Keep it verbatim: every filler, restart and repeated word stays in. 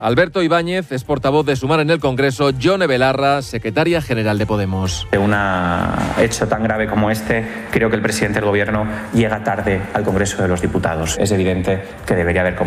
Alberto Ibáñez es portavoz de Sumar en el Congreso, Yone Belarra, secretaria general de Podemos. De un hecho tan grave como este, creo que el presidente del Gobierno llega tarde al Congreso de los Diputados. Es evidente que debería haber